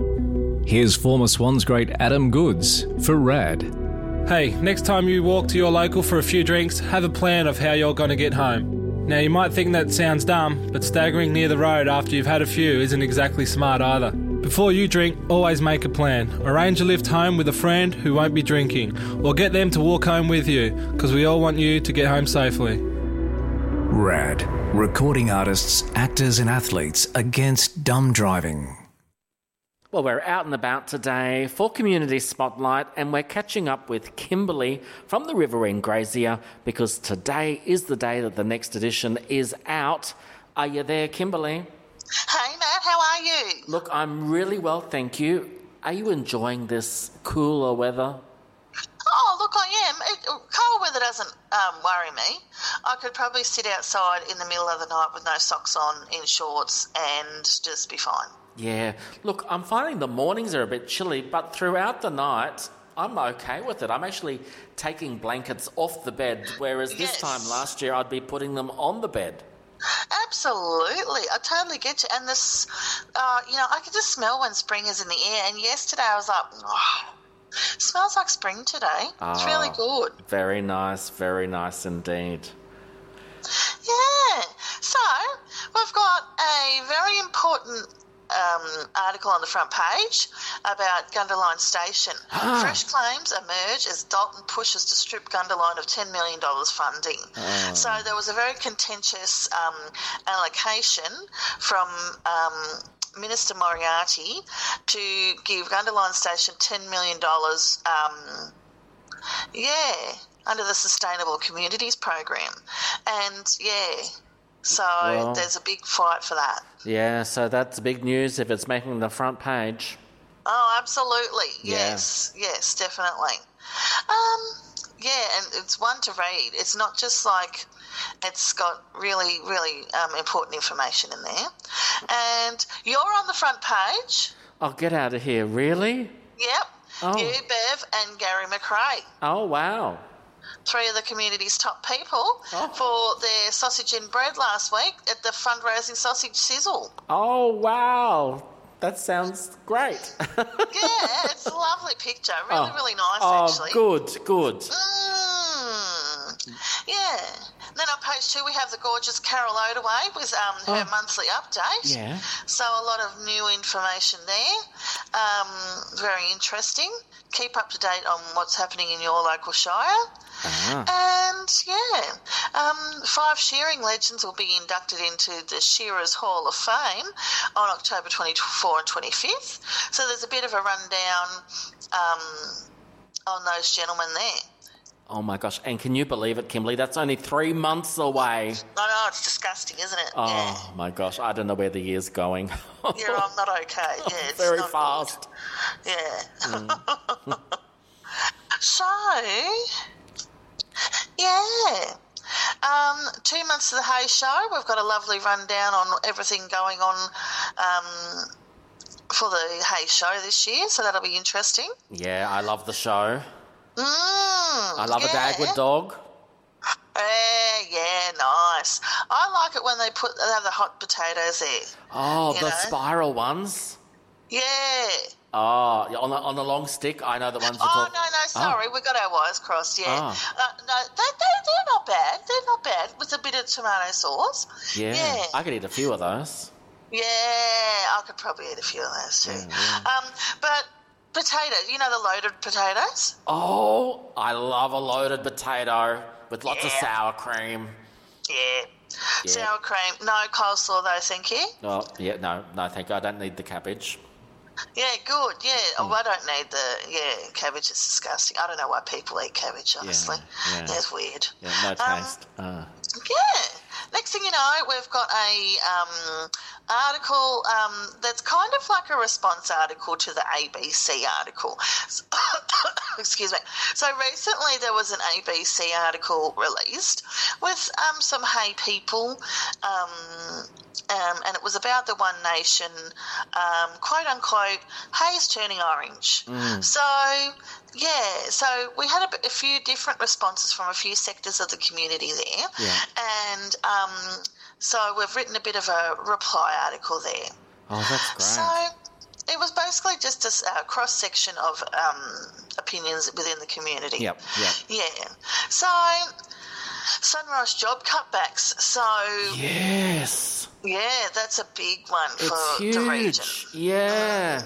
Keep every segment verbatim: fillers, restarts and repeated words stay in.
Here's former Swans great Adam Goods for RAD. Hey, next time you walk to your local for a few drinks, have a plan of how you're going to get home. Now, you might think that sounds dumb, but staggering near the road after you've had a few isn't exactly smart either. Before you drink, always make a plan. Arrange a lift home with a friend who won't be drinking, or get them to walk home with you, because we all want you to get home safely. RAD. Recording artists, actors and athletes against dumb driving. Well, we're out and about today for Community Spotlight, and we're catching up with Kimberly from the Riverine Grazier because today is the day that the next edition is out. Are you there, Kimberly? Hey, Matt, how are you? Look, I'm really well, thank you. Are you enjoying this cooler weather? Oh, look, I am. It, cold weather doesn't um, worry me. I could probably sit outside in the middle of the night with no socks on, in shorts, and just be fine. Yeah. Look, I'm finding the mornings are a bit chilly, but throughout the night, I'm okay with it. I'm actually taking blankets off the bed, whereas this Yes. time last year I'd be putting them on the bed. Absolutely. I totally get you. And this, uh, you know, I can just smell when spring is in the air. And yesterday I was like, oh, smells like spring today. It's really Ah. good. Very nice, very nice indeed. Yeah. So we've got a very important um, article on the front page about Gunderline Station. Ah. Fresh claims emerge as Dalton pushes to strip Gunderline of ten million dollars funding. Ah. So there was a very contentious um, allocation from um, Minister Moriarty to give Gunderline Station ten million dollars, um, yeah, under the Sustainable Communities Program. And, yeah, so Well- there's a big fight for that. Yeah, so that's big news if it's making the front page. Oh, absolutely. Yeah. Yes, yes, definitely. Um, yeah, and it's one to read. It's not just like it's got really, really um, important information in there. And you're on the front page. Oh, get out of here. Really? Yep. Oh. You, Bev, and Gary McRae. Oh, wow. Three of the community's top people Oh. for their sausage and bread last week at the fundraising sausage sizzle. Oh, wow. That sounds great. Yeah, it's a lovely picture. Really, Oh. really nice, Oh, actually. good, good. Mm, yeah. Then on page two, we have the gorgeous Carol Odaway with um, her Oh. monthly update. Yeah. So a lot of new information there. Um, very interesting. Keep up to date on what's happening in your local shire. Ah. And, yeah, um, five shearing legends will be inducted into the Shearers Hall of Fame on October twenty-fourth and twenty-fifth. So there's a bit of a rundown um, on those gentlemen there. Oh, my gosh. And can you believe it, Kimberly? That's only three months away. I know, it's disgusting, isn't it? Oh, my gosh. I don't know where the year's going. Yeah. Yeah, I'm not okay. Yeah, it's Very not fast. good. Yeah. So, yeah. Um, two months of the Hay Show. We've got a lovely rundown on everything going on um, for the Hay Show this year, so that'll be interesting. Yeah, I love the show. Mm, I love yeah. a Dagwood dog. Yeah, yeah, nice. I like it when they put they have the hot potatoes there. Oh, You the know? spiral ones. Yeah. Oh, yeah, on the on the long stick. I know the ones. Oh, you're no, talk- no, sorry. We got our wires crossed, yeah. Ah. Uh, no, they, they, they're not bad. They're not bad with a bit of tomato sauce. Yeah, Yeah. I could eat a few of those. Yeah, I could probably eat a few of those too. Yeah, yeah. Um, but potatoes, you know the loaded potatoes? Oh, I love a loaded potato with lots of Yeah. sour cream. Yeah. Yeah. Sour cream. No coleslaw though, thank you. Oh, yeah, no, no, thank you. I don't need the cabbage. Yeah, good. Yeah, Hmm. oh, I don't need the, yeah, cabbage is disgusting. I don't know why people eat cabbage, honestly. yeah. It's weird. Yeah, no Um, taste. Ah. Yeah. Next thing you know, we've got a um, article um, that's kind of like a response article to the A B C article. Excuse me. So recently there was an A B C article released with um, some Hay people, um, um, and it was about the One Nation, um, quote unquote, Hay is turning orange. So, yeah, so we had a, bit- a few different responses from a few sectors of the community there. Yeah. And um, so we've written a bit of a reply article there. Oh, that's great. So it was basically just a s- a cross-section of um, opinions within the community. Yep, yep. Yeah. So, Sunrise job cutbacks. So, Yes. yeah, that's a big one for It's huge. the region. Yeah.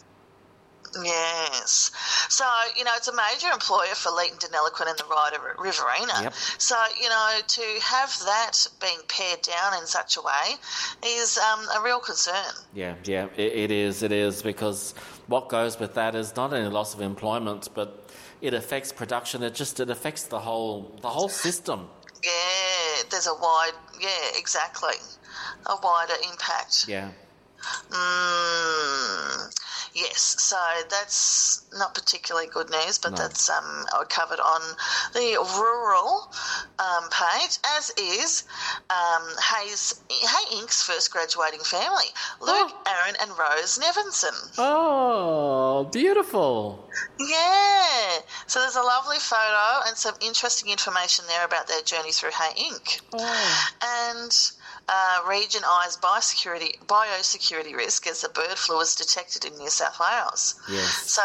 Yes. So, you know, it's a major employer for Leeton, Deniliquin and the Ryder Riverina. Yep. So, you know, to have that being pared down in such a way is um, a real concern. Yeah, yeah, it, it is, it is, because what goes with that is not only loss of employment, but it affects production. It just, it affects the whole, the whole system. Yeah, there's a wide, yeah, exactly, a wider impact. Yeah. Mm, yes, so that's not particularly good news, but No. that's um, covered on the rural um, page, as is um, Hayes, Hay Incorporated's first graduating family, Luke, Oh. Aaron and Rose Nevinson. Oh, beautiful. Yeah, so there's a lovely photo and some interesting information there about their journey through Hay Incorporated. Oh. And uh, region eyes biosecurity, biosecurity risk as the bird flu was detected in New South Wales. Yes. So,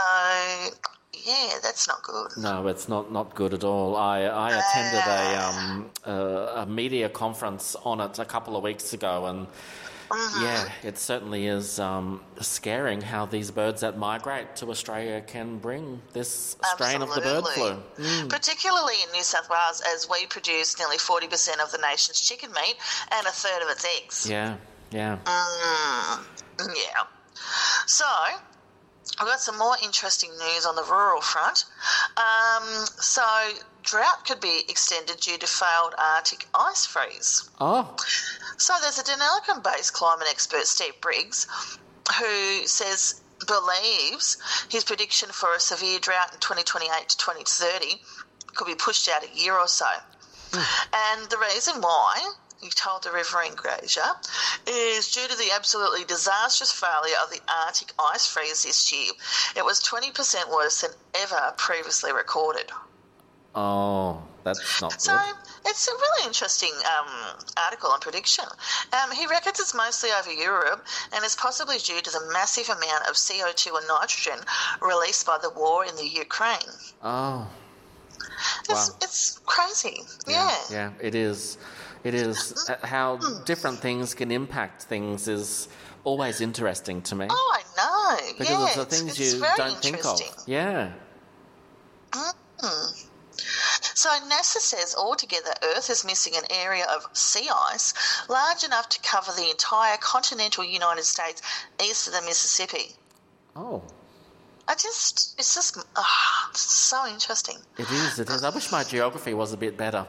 yeah, that's not good. No, it's not, not good at all. I, I attended a um uh, a media conference on it a couple of weeks ago, and yeah, it certainly is um, scaring how these birds that migrate to Australia can bring this strain of the bird flu. Absolutely. Particularly in New South Wales, as we produce nearly forty percent of the nation's chicken meat and a third of its eggs. Yeah, yeah. Mm, yeah. So, I've got some more interesting news on the rural front. Um, so, drought could be extended due to failed Arctic ice freeze. Oh, So, there's a Deniliquin-based climate expert, Steve Briggs, who says believes his prediction for a severe drought in twenty twenty-eight to twenty thirty could be pushed out a year or so. And the reason why, he told the Riverine Grazier, is due to the absolutely disastrous failure of the Arctic ice freeze this year. It was twenty percent worse than ever previously recorded. oh, that's not So good. it's a really interesting um, article and prediction. Um, he reckons it's mostly over Europe and is possibly due to the massive amount of C O two and nitrogen released by the war in the Ukraine. Oh, It's, Wow. it's crazy. Yeah. yeah, it is. It is. Uh, How different things can impact things is always interesting to me. Oh, I know. because yeah, it's the it's- things it's you very don't think of. interesting. Yeah. So NASA says altogether Earth is missing an area of sea ice large enough to cover the entire continental United States east of the Mississippi. Oh, I just, it's just, oh, it's so interesting. it is. It is. I wish my geography was a bit better.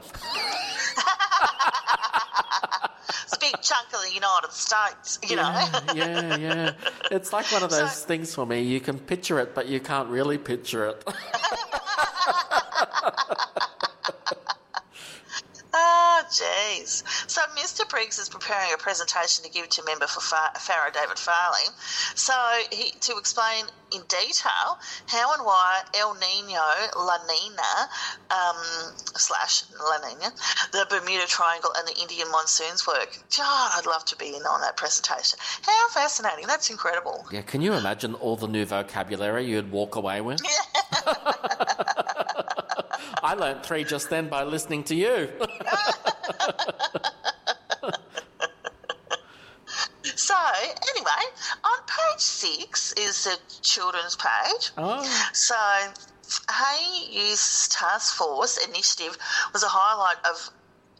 It's a big chunk of the United States, you know. Yeah, yeah. It's like one of those So- things for me. You can picture it, but you can't really picture it. Oh, jeez. So Mister Briggs is preparing a presentation to give to member for Fa- Farrow, David Farley, so he to explain in detail how and why El Nino, La Nina, um, slash La Nina, the Bermuda Triangle and the Indian monsoons work. God, I'd love to be in on that presentation. How fascinating. That's incredible. Yeah, can you imagine all the new vocabulary you'd walk away with? I learnt three just then by listening to you. So, anyway, on page six is the children's page. Oh. So, Hay Youth Task Force initiative was a highlight of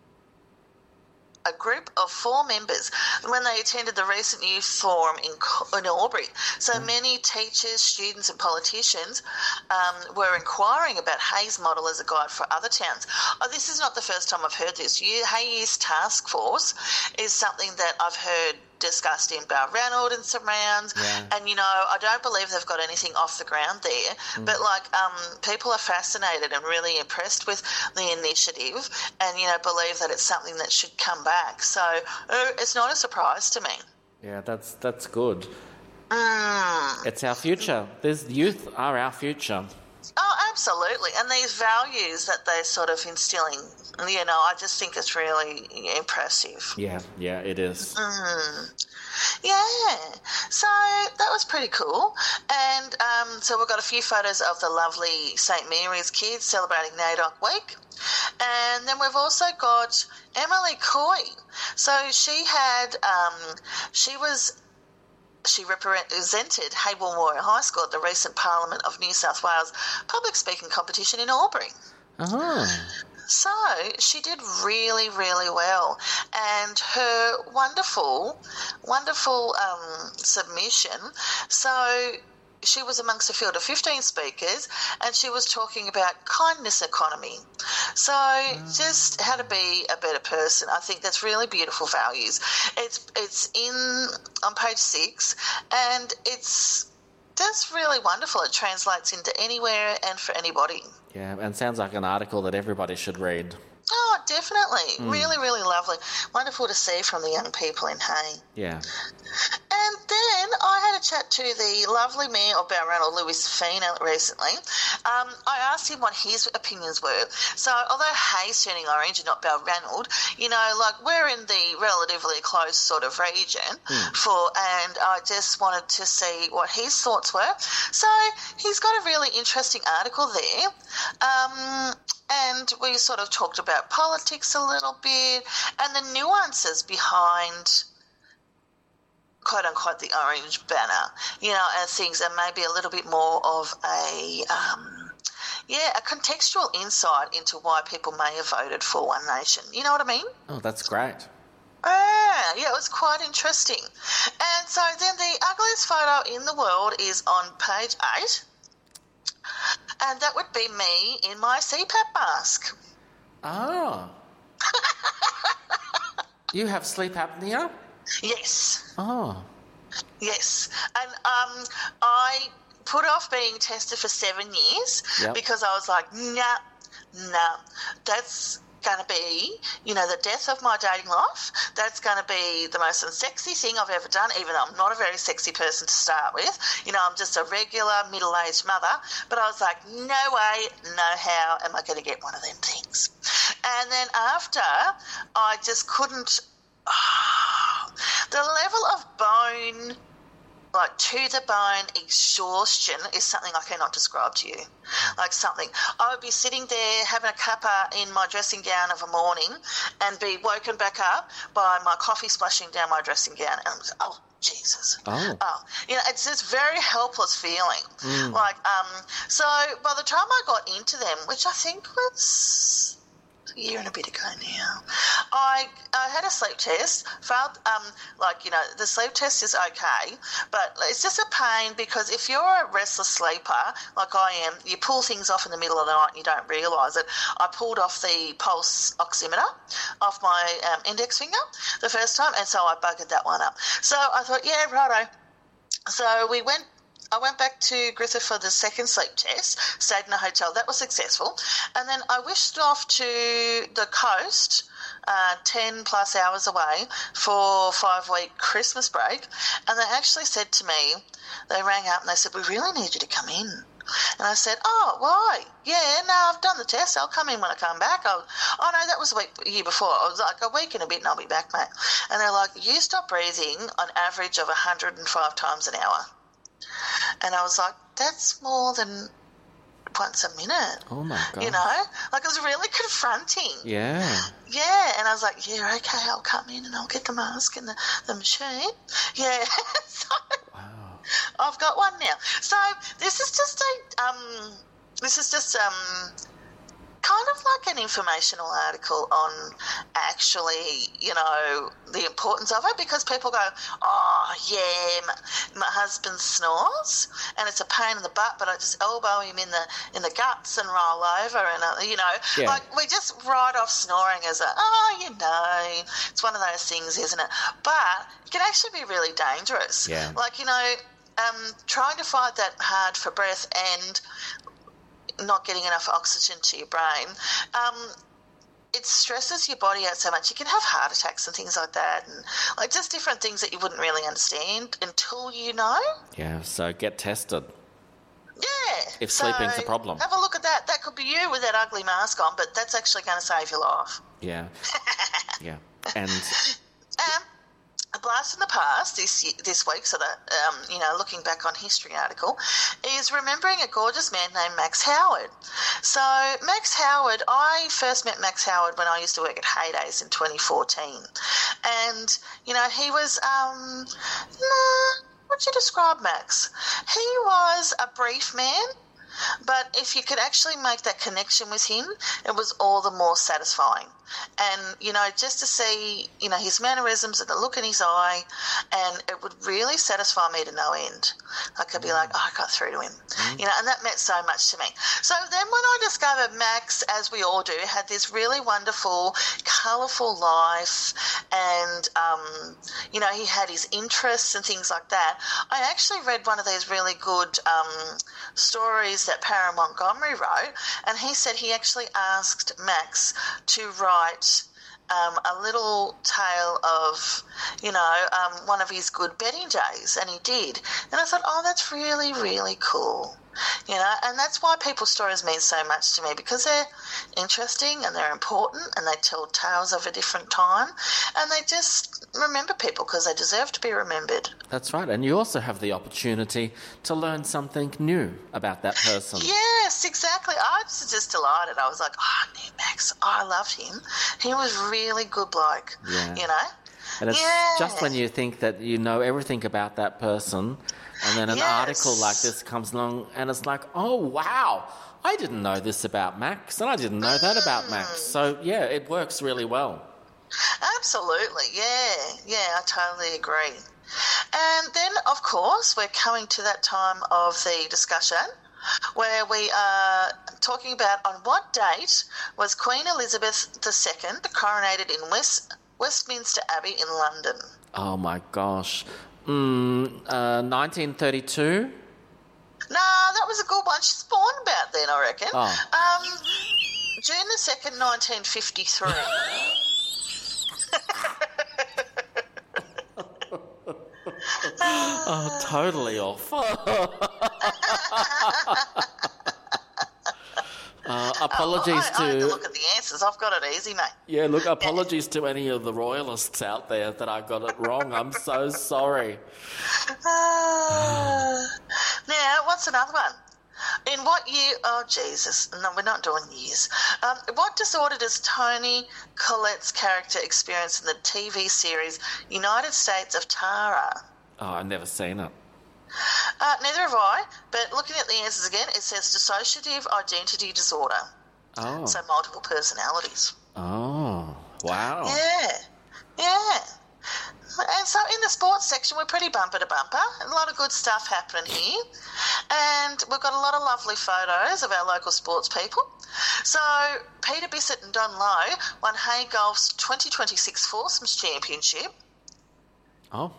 a group of four members when they attended the recent youth forum in, Co- in Albury. So many teachers, students and politicians um, were inquiring about Hay's model as a guide for other towns. Oh, this is not the first time I've heard this. You, Hay Youth Task Force is something that I've heard discussed in Balranald and surrounds, Yeah. and you know I don't believe they've got anything off the ground there, but like um, people are fascinated and really impressed with the initiative, and you know believe that it's something that should come back. So uh, it's not a surprise to me. Yeah, that's that's good. Mm. It's our future. These youth are our future. Oh, absolutely, and these values that they're sort of instilling, you know, I just think it's really impressive. Yeah, yeah, it is. Mm. Yeah, so that was pretty cool. And um, so we've got a few photos of the lovely Saint Mary's kids celebrating NAIDOC Week. And then we've also got Emily Coy. So she had, um, she was, she represented Hayward Memorial High School at the recent Parliament of New South Wales public speaking competition in Albury. Oh. So she did really, really well. And her wonderful, wonderful um, submission. So she was amongst a field of fifteen speakers, and she was talking about kindness economy. So just how to be a better person. I think that's really beautiful values. It's it's in on page six, and it's just really wonderful. It translates into anywhere and for anybody. Yeah, and sounds like an article that everybody should read. Oh, definitely. Mm. Really, really lovely. Wonderful to see from the young people in Hay. Yeah. And then I had a chat to the lovely mayor of Balranald, Lewis Fina, recently. Um, I asked him what his opinions were. So although Hay's turning orange and not Balranald, you know, like we're in the relatively close sort of region mm. for, and I just wanted to see what his thoughts were. So he's got a really interesting article there. Um, And we sort of talked about politics a little bit and the nuances behind, quote unquote, the orange banner, you know, and things, and maybe a little bit more of a, um, yeah, a contextual insight into why people may have voted for One Nation. You know what I mean? Oh, that's great. Ah, yeah, it was quite interesting. And so then the ugliest photo in the world is on page eight. And that would be me in my C PAP mask. Oh. You have sleep apnea? Yes. Oh. Yes. And um, I put off being tested for seven years Yep. because I was like, nah, nah, that's going to be, you know, the death of my dating life. That's going to be the most unsexy thing I've ever done, even though I'm not a very sexy person to start with. You know, I'm just a regular middle-aged mother. But I was like, no way, no how am I going to get one of them things. And then after, I just couldn't... Oh, the level of bone... like to-the-bone exhaustion is something I cannot describe to you. Like something. I would be sitting there having a cuppa in my dressing gown of a morning and be woken back up by my coffee splashing down my dressing gown. And I was, oh, Jesus. Oh. oh. You know, it's this very helpless feeling. Mm. Like, um, so by the time I got into them, which I think was... a year and a bit ago now, I, I had a sleep test, failed, um, like, you know, the sleep test is okay, but it's just a pain because if you're a restless sleeper, like I am, you pull things off in the middle of the night and you don't realise it. I pulled off the pulse oximeter off my um, index finger the first time, and so I buggered that one up. So I thought, yeah, righto. So we went I went back to Griffith for the second sleep test, stayed in a hotel. That was successful. And then I whisked off to the coast, uh, ten plus hours away, for five-week Christmas break. And they actually said to me, they rang up and they said, we really need you to come in. And I said, oh, why? Yeah, no, I've done the test. I'll come in when I come back. I'll, oh, no, that was a week, a year before. I was like, a week and a bit and I'll be back, mate. And they're like, you stop breathing on average of one hundred five times an hour. And I was like, that's more than once a minute. Oh, my God. You know? Like, it was really confronting. Yeah. Yeah. And I was like, yeah, okay, I'll come in and I'll get the mask and the, the machine. Yeah. So Wow. I've got one now. So this is just a, um, this is just, um, kind of like an informational article on actually, you know, the importance of it, because people go, oh, yeah, my, my husband snores and it's a pain in the butt, but I just elbow him in the in the guts and roll over and, uh, you know, Yeah. like we just write off snoring as a, oh, you know, it's one of those things, isn't it? But it can actually be really dangerous. Yeah. Like, you know, um, trying to fight that hard for breath and not getting enough oxygen to your brain, um, it stresses your body out so much. You can have heart attacks and things like that, and like just different things that you wouldn't really understand until you know. Yeah, so get tested. Yeah. If so sleeping's a problem. Have a look at that. That could be you with that ugly mask on, but that's actually going to save your life. Yeah. Yeah. And Um, A blast in the past this ye- this week, so that, um, you know, looking back on history article, is remembering a gorgeous man named Max Howard. So Max Howard, I first met Max Howard when I used to work at Heydays in twenty fourteen. And, you know, he was, um, nah, what'd you describe Max? He was a brief man, but if you could actually make that connection with him, it was all the more satisfying. And, you know, just to see, you know, his mannerisms and the look in his eye, and it would really satisfy me to no end. I could be like, oh, I got through to him. Mm. You know, and that meant so much to me. So then when I discovered Max, as we all do, had this really wonderful, colourful life, and, um, you know, he had his interests and things like that, I actually read one of these really good um, stories that Para Montgomery wrote, and he said he actually asked Max to write Um, a little tale of, you know, um, one of his good betting days, and he did. And I thought, oh, that's really, really cool. You know, and that's why people's stories mean so much to me, because they're interesting and they're important and they tell tales of a different time, and they just remember people because they deserve to be remembered. That's right, and you also have the opportunity to learn something new about that person. Yes, exactly. I was just delighted. I was like, oh, I knew Max. Oh, I loved him. He was really good bloke, yeah. you know. And it's yeah. just when you think that you know everything about that person, and then an yes. article like this comes along and it's like, oh, wow, I didn't know this about Max, and I didn't know mm. that about Max. So, yeah, it works really well. Absolutely, yeah, yeah, I totally agree. And then, of course, we're coming to that time of the discussion where we are talking about on what date was Queen Elizabeth the Second coronated in West, Westminster Abbey in London. Oh, my gosh. Mm, uh, nineteen thirty-two? No, that was a good one. She's born about then, I reckon. Oh. Um, June the second, nineteen fifty-three. Oh, totally off. Uh, apologies oh, I, I to... I have to look at the answers. I've got it easy, mate. Yeah, look, apologies to any of the royalists out there that I got it wrong. I'm so sorry. Uh, now, what's another one? In what year... Oh, Jesus. No, we're not doing years. Um, what disorder does Toni Collette's character experience in the T V series United States of Tara? Oh, I've never seen it. Uh, neither have I, but looking at the answers again, it says dissociative identity disorder. Oh. So multiple personalities. Oh, wow. Yeah, yeah. And so in the sports section, we're pretty bumper to bumper. A lot of good stuff happening here. And we've got a lot of lovely photos of our local sports people. So Peter Bissett and Don Lowe won Hay Golf's twenty twenty-six Foursomes Championship. Oh.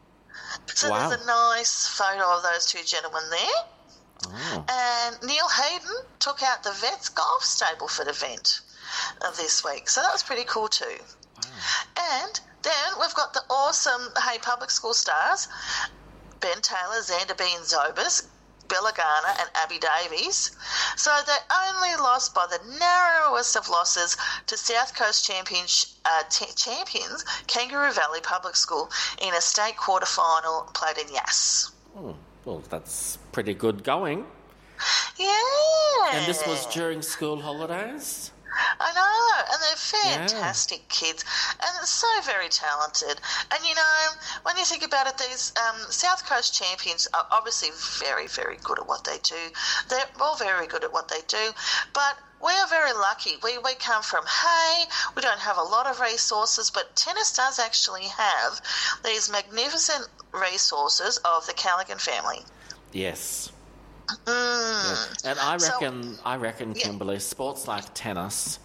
So wow. There's a nice photo of those two gentlemen there. Oh. And Neil Hayden took out the Vets Golf Stableford event of this week. So that was pretty cool too. Wow. And then we've got the awesome Hay Public School stars, Ben Taylor, Xander Bean Zobus, Bella Garner and Abby Davies. So they only lost by the narrowest of losses to South Coast champion, uh, t- champions Kangaroo Valley Public School in a state quarter final played in Yass. Oh, well, that's pretty good going. Yeah. And this was during school holidays? I know, and they're fantastic yeah. kids, and they're so very talented. And, you know, when you think about it, these um, South Coast champions are obviously very, very good at what they do. They're all very good at what they do, but we are very lucky. We, we come from Hay, we don't have a lot of resources, but tennis does actually have these magnificent resources of the Callaghan family. Yes. Mm. Yeah. And I reckon, so, I reckon, Kimberly, yeah. sports like tennis,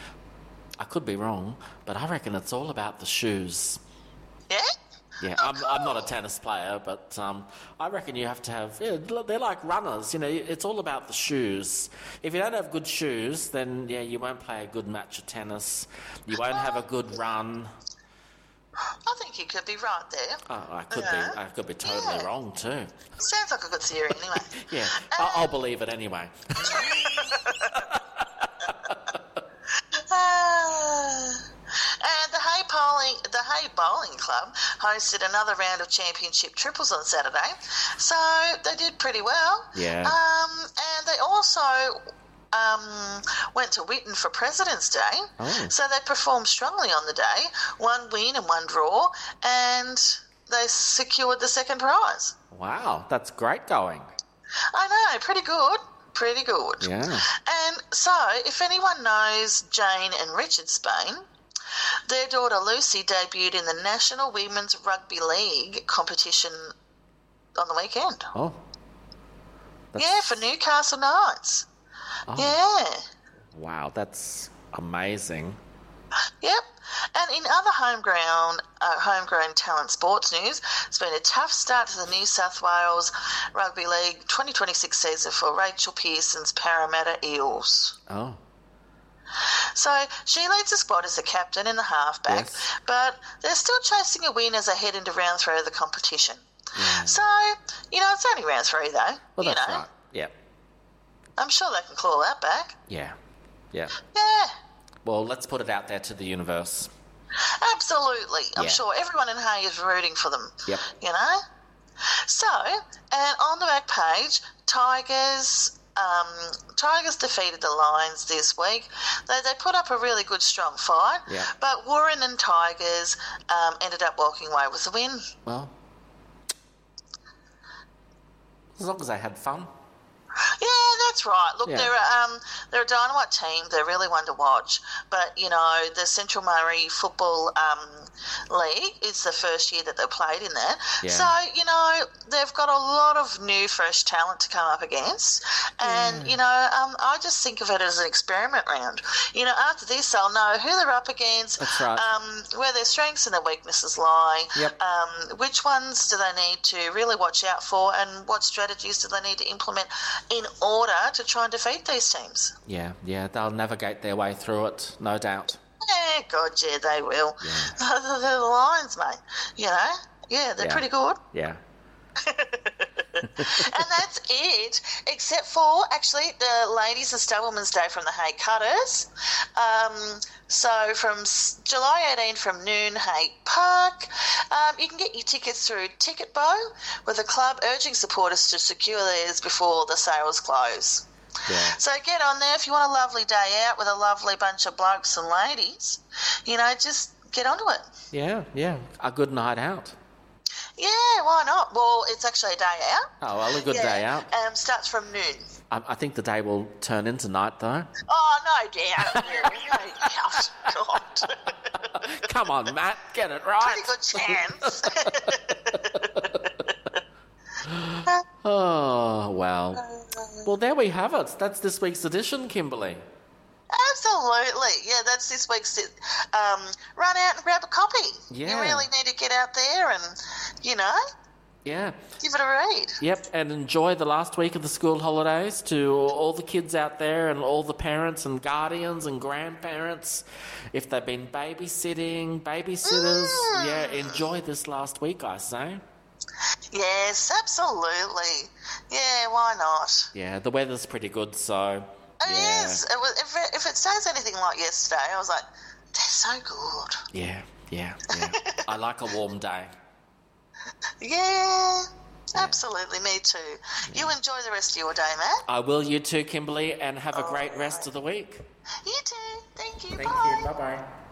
I could be wrong, but I reckon it's all about the shoes. Yeah? Yeah, oh, I'm, cool. I'm not a tennis player, but um, I reckon you have to have, yeah, they're like runners, you know, it's all about the shoes. If you don't have good shoes, then, yeah, you won't play a good match of tennis, you won't have a good run. I think you could be right there. Oh, I could yeah. be. I could be totally yeah. wrong too. Sounds like a good theory, anyway. yeah, um, I'll, I'll believe it anyway. uh, and the Hay polling Hay the Hay Bowling Club hosted another round of championship triples on Saturday, so they did pretty well. Yeah. Um, and they also um, went to Whitten for President's Day, Oh. so they performed strongly on the day. One win and one draw, and they secured the second prize. Wow, that's great going. I know, pretty good. Pretty good. Yeah. And so, if anyone knows Jane and Richard Spain, their daughter Lucy debuted in the National Women's Rugby League competition on the weekend. Oh. That's, Yeah, for Newcastle Knights. Oh. Yeah. Wow, that's amazing. Yep. And in other homegrown, uh, homegrown talent sports news, it's been a tough start to the New South Wales Rugby League twenty twenty-six season for Rachel Pearson's Parramatta Eels. Oh. So she leads the squad as the captain and the halfback, Yes. but they're still chasing a win as they head into round three of the competition. Yeah. So, you know, it's only round three though. Well, you that's know, right. Yeah. I'm sure they can claw that back. Yeah. Yeah. Yeah. Well, let's put it out there to the universe. Absolutely. I'm Yeah. sure everyone in Hay is rooting for them. Yep. You know? So, and on the back page, Tigers um, Tigers defeated the Lions this week. They, they put up a really good, strong fight, Yeah. but Warren and Tigers um, ended up walking away with the win. Well, as long as they had fun. Yeah, that's right. Look, Yeah. they're a, um, they're a dynamite team. They're really one to watch. But you know, the Central Murray Football um, League is the first year that they played in that. Yeah. So you know, they've got a lot of new, fresh talent to come up against. And you know, um, I just think of it as an experiment round. You know, after this, they'll know who they're up against. That's right. Um, where their strengths and their weaknesses lie. Yep. Um, which ones do they need to really watch out for, and what strategies do they need to implement in order to try and defeat these teams? Yeah, yeah, they'll navigate their way through it, no doubt. Yeah, God, yeah, they will. Yeah. They're the Lions, mate. You know? Yeah, they're Yeah. pretty good. Yeah. And that's it, except for, actually, the Ladies and Star Women's Day from the Hay Cutters. Um, so from s- July eighteenth from noon, Hay Park. Um, you can get your tickets through Ticketbo, with the club urging supporters to secure theirs before the sales close. Yeah. So get on there if you want a lovely day out with a lovely bunch of blokes and ladies. You know, just get onto it. Yeah, yeah. A good night out. Yeah, why not? Well, it's actually a day out. Oh, well, a good yeah, day out. Um, starts from noon. I, I think the day will turn into night, though. Oh, no doubt. Yeah, no doubt. God. Come on, Matt, get it right. Pretty good chance. Oh, well. Well, there we have it. That's this week's edition, Kimberly. Absolutely. Yeah, that's this week's um, run out and grab a copy. Yeah. You really need to get out there and, you know, Yeah. give it a read. Yep, and enjoy the last week of the school holidays to all the kids out there and all the parents and guardians and grandparents. If they've been babysitting, babysitters, Mm. yeah, enjoy this last week, I say. Yes, absolutely. Yeah, why not? Yeah, the weather's pretty good, so... It yeah. is. It was, if, it, if it stays anything like yesterday, I was like, they're so good. Yeah, yeah, yeah. I like a warm day. Yeah, absolutely. Me too. You enjoy the rest of your day, Matt. I will, you too, Kimberly, and have a great rest of the week. You too. Thank you. Thank Bye. you. Bye-bye.